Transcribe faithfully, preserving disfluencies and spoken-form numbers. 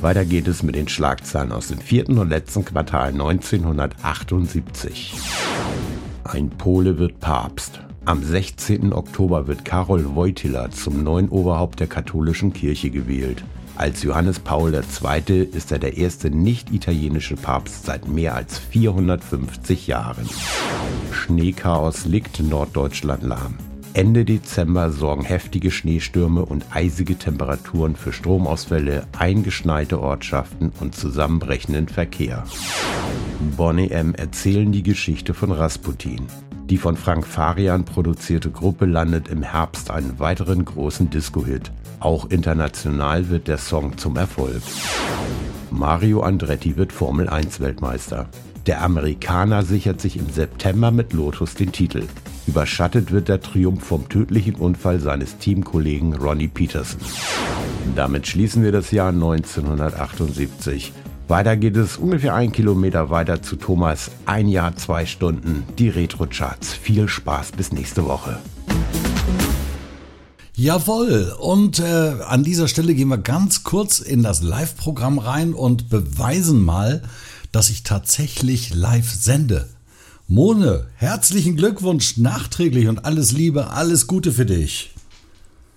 Weiter geht es mit den Schlagzeilen aus dem vierten und letzten Quartal neunzehnhundertachtundsiebzig. Ein Pole wird Papst. Am sechzehnten Oktober wird Karol Wojtyła zum neuen Oberhaupt der katholischen Kirche gewählt. Als Johannes Paul der Zweite ist er der erste nicht-italienische Papst seit mehr als vierhundertfünfzig Jahren. Schneechaos legt Norddeutschland lahm. Ende Dezember sorgen heftige Schneestürme und eisige Temperaturen für Stromausfälle, eingeschneite Ortschaften und zusammenbrechenden Verkehr. Boney M. erzählen die Geschichte von Rasputin. Die von Frank Farian produzierte Gruppe landet im Herbst einen weiteren großen Disco-Hit. Auch international wird der Song zum Erfolg. Mario Andretti wird Formel eins Weltmeister. Der Amerikaner sichert sich im September mit Lotus den Titel. Überschattet wird der Triumph vom tödlichen Unfall seines Teamkollegen Ronnie Peterson. Damit schließen wir das Jahr neunzehnhundertachtundsiebzig. Weiter geht es ungefähr ein Kilometer weiter zu Thomas. Ein Jahr, zwei Stunden, die Retro-Charts. Viel Spaß, bis nächste Woche. Jawohl, und äh, an dieser Stelle gehen wir ganz kurz in das Live-Programm rein und beweisen mal, dass ich tatsächlich live sende. Mone, herzlichen Glückwunsch nachträglich und alles Liebe, alles Gute für dich.